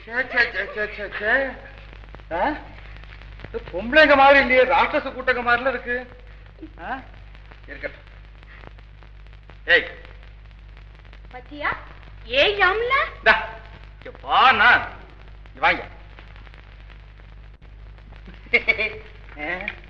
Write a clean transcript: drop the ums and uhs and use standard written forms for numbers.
பொம்பளைங்க மாதிரி இல்லையே, ராட்சச கூட்டங்க மாதிரில இருக்கு. இருக்கட்டும். ஏய் பத்தியா? ஏய் யாம்ல வாங்க.